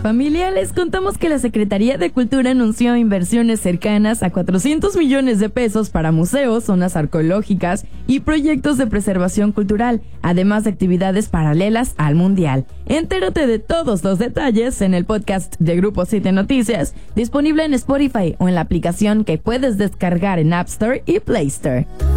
familia, les contamos que la Secretaría de Cultura anunció inversiones cercanas a 400 millones de pesos para museos, zonas arqueológicas y proyectos de preservación cultural, además de actividades paralelas al Mundial. Entérate de todos los detalles en el podcast de Grupo 7 Noticias, disponible en Spotify o en la aplicación que puedes descargar en App Store y Play Store.